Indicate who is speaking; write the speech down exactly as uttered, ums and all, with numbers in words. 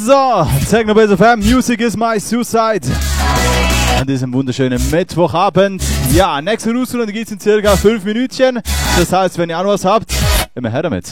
Speaker 1: So, Technobase F M, Music is my suicide. An diesem wunderschönen Mittwochabend. Ja, nächste Ausrunde geht es in circa fünf Minütchen. Das heißt, wenn ihr auch noch was habt, immer her damit.